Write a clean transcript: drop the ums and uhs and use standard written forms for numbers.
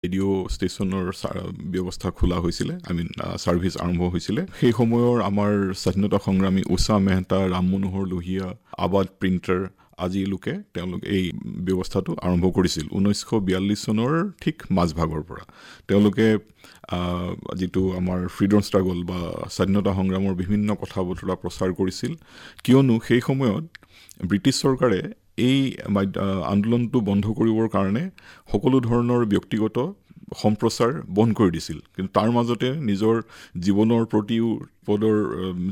radio' ষ্টেচনৰ ব্যৱস্থা খোলা হৈছিলে ছাৰ্ভিচ আৰম্ভ হৈছিলে সেই সময়ৰ আমাৰ স্বাধীনতা সংগ্ৰামী উষা মেহতা ৰাম মনোহৰ লোহিয়া আবাদ প্ৰিণ্টাৰ আজিলৈকে তেওঁলোক এই ব্যৱস্থাটো আৰম্ভ কৰিছিল 1942 চনৰ ঠিক মাজভাগৰ পৰা তেওঁলোকে যিটো আমাৰ ফ্ৰীডম ষ্ট্ৰাগল বা স্বাধীনতা সংগ্ৰামৰ বিভিন্ন কথা বতৰা প্ৰচাৰ কৰিছিল কিয়নো সেই সময়ত ব্ৰিটিছ চৰকাৰে এই আন্দোলনটো বন্ধ কৰিবৰ কাৰণে সকলো ধৰণৰ ব্যক্তিগত সম্প্ৰচাৰ বন্ধ কৰি দিছিল কিন্তু তাৰ মাজতে নিজৰ জীৱনৰ প্ৰতিও পদৰ